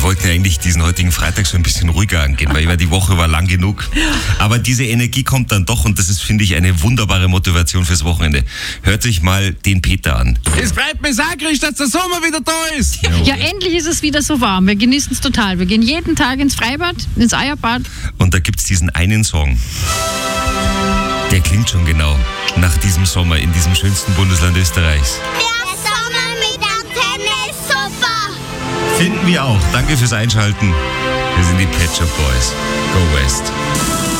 Wir wollten ja eigentlich diesen heutigen Freitag so ein bisschen ruhiger angehen, weil die Woche war lang genug. Aber diese Energie kommt dann doch und das ist, finde ich, eine wunderbare Motivation fürs Wochenende. Hört sich mal den Peter an. Es bleibt mir sagrisch, dass der Sommer wieder da ist. Ja, endlich ist es wieder so warm. Wir genießen es total. Wir gehen jeden Tag ins Freibad, ins Eierbad. Und da gibt's diesen einen Song. Der klingt schon genau nach diesem Sommer in diesem schönsten Bundesland Österreichs. Der Sommer mit Antenne ist super. Finden wir auch. Danke fürs Einschalten. Wir sind die Pet Shop Boys. Go West.